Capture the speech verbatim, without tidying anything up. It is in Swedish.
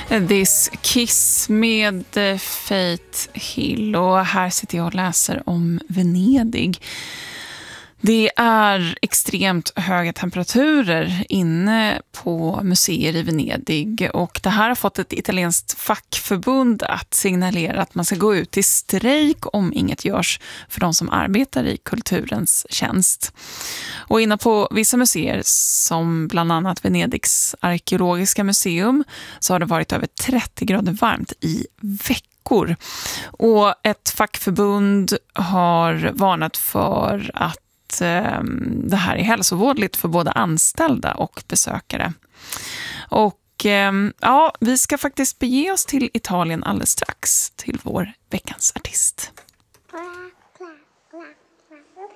This Kiss med Faith Hill, och här sitter jag och läser om Venedig. Det är extremt höga temperaturer inne på museer i Venedig, och det här har fått ett italienskt fackförbund att signalera att man ska gå ut i strejk om inget görs för de som arbetar i kulturens tjänst. Och inne på vissa museer, som bland annat Venedigs arkeologiska museum, så har det varit över trettio grader varmt i veckor. Och ett fackförbund har varnat för att det här är hälsovådligt för både anställda och besökare. Och ja, vi ska faktiskt bege oss till Italien alldeles strax, till vår veckans artist.